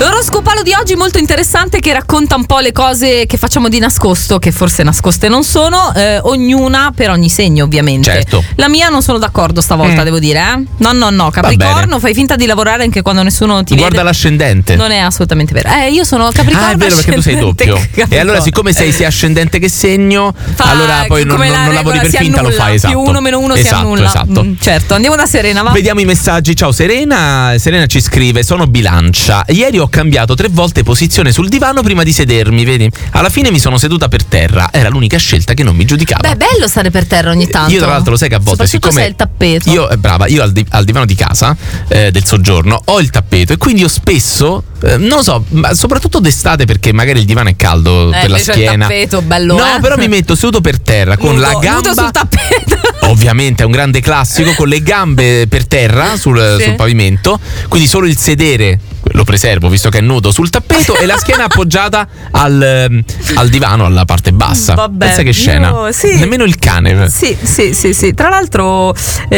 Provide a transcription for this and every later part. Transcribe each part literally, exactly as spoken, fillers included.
L'oroscopalo di oggi molto interessante, che racconta un po' le cose che facciamo di nascosto, che forse nascoste non sono, eh, ognuna per ogni segno ovviamente. Certo. La mia non sono d'accordo stavolta, Mm. devo dire, eh? No, no, no, Capricorno, fai finta di lavorare anche quando nessuno ti Guarda vede. l'ascendente. Non è assolutamente vero. Eh, io sono Capricorno. Ah, è vero, perché tu sei ascendente doppio. Capricorno. E allora, siccome sei sia ascendente che segno, Fa- allora poi non, come non- la non lavori regola per si finta, lo annulla. fai, esatto. Più uno meno uno si esatto, annulla. Esatto. Mm, certo, andiamo da Serena, va? Vediamo i messaggi. Ciao Serena. Serena ci scrive: sono Bilancia. Ieri ho cambiato tre volte posizione sul divano prima di sedermi, vedi? Alla fine mi sono seduta per terra. Era l'unica scelta che non mi giudicava. Beh, è bello stare per terra ogni tanto. Io tra l'altro lo sai che a volte, soprattutto siccome se è il tappeto. Io, eh, brava, io al, di- al divano di casa eh, del soggiorno ho il tappeto, e quindi io spesso eh, non lo so, ma soprattutto d'estate, perché magari il divano è caldo Eh, per la invece schiena. il tappeto bello, no, eh. però mi metto seduto per terra con Nudo- la gamba nudo sul tappeto. Ovviamente è un grande classico, con le gambe per terra sul, Sì. sul pavimento, quindi solo il sedere lo preservo visto che è nudo sul tappeto e la schiena appoggiata al, ehm, al divano, alla parte bassa. Vabbè, Pensa che scena. io- sì. Nemmeno il cane. Sì, sì, sì, sì. Tra l'altro,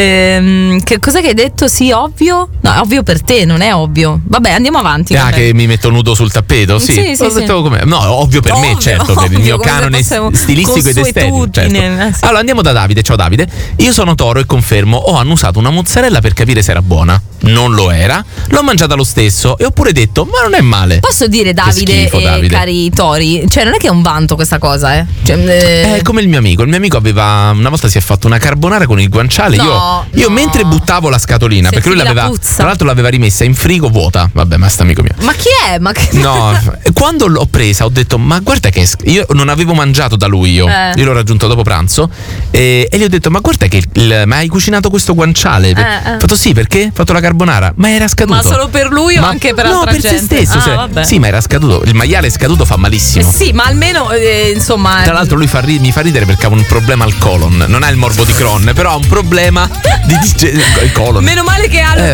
ehm, che cos'è che hai detto? Sì, ovvio? No, è ovvio per te, non è ovvio. Vabbè, andiamo avanti. Ah, vabbè. che mi metto nudo sul tappeto? Sì, Sì, sì, Ho sì. detto com'è. No, ovvio per me, Ovvio, certo, per il ovvio, mio come se canone fosse un- stilistico ed estetico. Certo. consuetudine, eh, sì. Allora andiamo da Davide. Ciao Davide. Io sono Toro e confermo, ho annusato una mozzarella per capire se era buona. Non lo era. L'ho mangiata lo stesso e ho pure detto: ma non è male. Posso dire, Davide, schifo, e Davide. cari tori, cioè non è che è un vanto questa cosa, eh? Cioè, eh, È come il mio amico. Il mio amico aveva una volta si è fatto una carbonara con il guanciale. No, io io no. mentre buttavo la scatolina, perché lui Sentivi la l'aveva, puzza. tra l'altro l'aveva rimessa in frigo vuota. Vabbè, ma sta amico mio. Ma chi è? Ma che... No, quando l'ho presa ho detto: ma guarda che sch-". Io non avevo mangiato da lui, io, Eh. io l'ho raggiunto dopo pranzo e, e gli ho detto: ma guarda che il, ma hai cucinato questo guanciale? Eh, eh. Ho fatto sì, perché? Ho fatto la carbonara, ma era scaduto. Ma solo per lui o Ma- anche per no, altra per gente? se stesso. Ah, cioè, vabbè. sì, ma era scaduto. Il maiale scaduto fa malissimo. Eh sì, ma almeno, eh, insomma... Tra l'altro lui fa ri- mi fa ridere perché ha un problema al colon. Non ha il morbo di Crohn, però ha un problema di dig- il colon. Meno male che ha Eh,